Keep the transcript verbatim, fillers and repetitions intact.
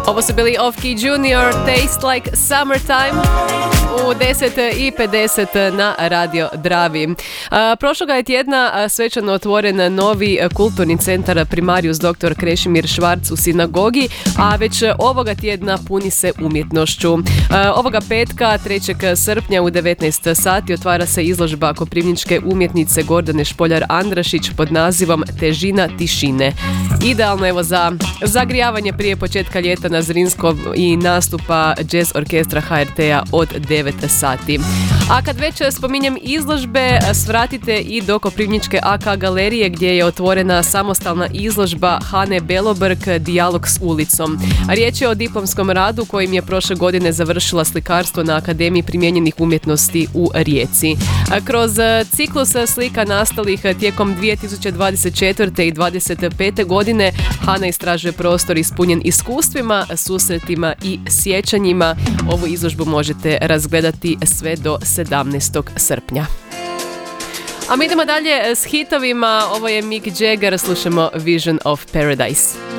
Ovo su bili Off-Key Junior, Taste Like Summertime u deset i pedeset na Radio Dravi. A, prošloga je tjedna a, svečano otvoren novi kulturni centar Primarius doktor Krešimir Švarc u sinagogi, a već ovoga tjedna puni se umjetnošću. A, ovoga petka, trećeg srpnja u devetnaest sati otvara se izložba koprivničke umjetnice Gordane Špoljar-Andrašić pod nazivom Težina tišine. Idealno evo za zagrijavanje prije početka ljeta na Zrinskom i nastupa jazz orkestra H R T-a od devet sati. A kad već spominjem izložbe, svratite i do Koprivničke A K galerije gdje je otvorena samostalna izložba Hane Belobrk Dijalog s ulicom. Riječ je o diplomskom radu kojim je prošle godine završila slikarstvo na Akademiji primijenjenih umjetnosti u Rijeci. Kroz ciklus slika nastalih tijekom dvije tisuće dvadeset četvrte i dvadeset pete godine Hana istražuje prostor ispunjen iskustvima, susretima i sjećanjima. Ovu izložbu možete razgledati sve do sedamnaestog srpnja. A mi idemo dalje s hitovima. Ovo je Mick Jagger, slušamo Vision of Paradise.